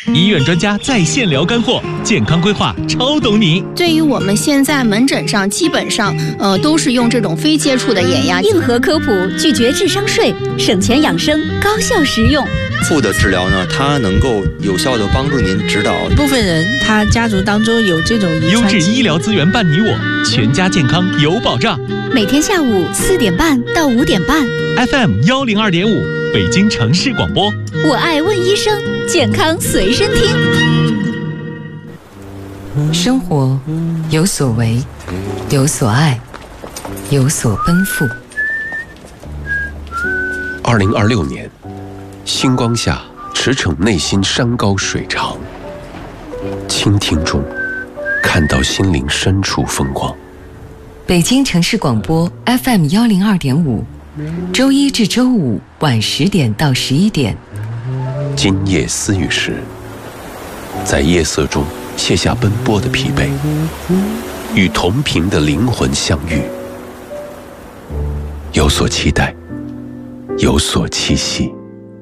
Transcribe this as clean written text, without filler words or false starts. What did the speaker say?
医院专家在线聊干货，健康规划超懂你。 对于我们现在门诊上，基本上都是用这种非接触的眼压。 硬核科普，拒绝智商税，省钱养生，高效实用。 负的治疗呢，它能够有效的帮助您指导。 部分人他家族当中有这种遗传。 优质医疗资源伴你我，全家健康有保障。 每天下午4点半到5点半 ，FM 102.5，北京城市广播。 我爱问医生，健康随身听。 生活有所为，有所爱，有所奔赴。 2026年，星光下，驰骋内心山高水长，倾听中看到心灵深处风光。 北京城市广播 FM 102.5，周一至周五晚10点到11点。 今夜思雨时，在夜色中卸下奔波的疲惫，与同频的灵魂相遇，有所期待，有所期息。